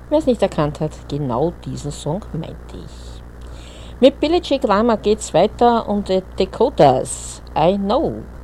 Wer es nicht erkannt hat, genau diesen Song meinte ich. Mit Billie J. Glamour geht's weiter und Dakotas, I Know.